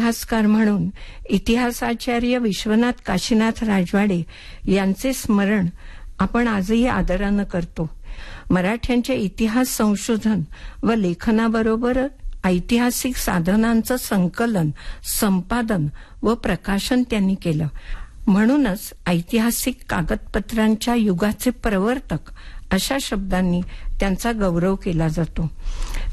इतिहासकार म्हणून इतिहासाचार्य विश्वनाथ काशीनाथ राजवाडे यांचे स्मरण आपण आजही आदरानं करतो. मराठ्यांच्या इतिहास संशोधन व लेखनाबरोबर ऐतिहासिक साधनांचं संकलन, संपादन व प्रकाशन त्यांनी केलं. म्हणूनच ऐतिहासिक कागदपत्रांच्या युगाचे प्रवर्तक अशा शब्दांनी त्यांचा गौरव केला जातो.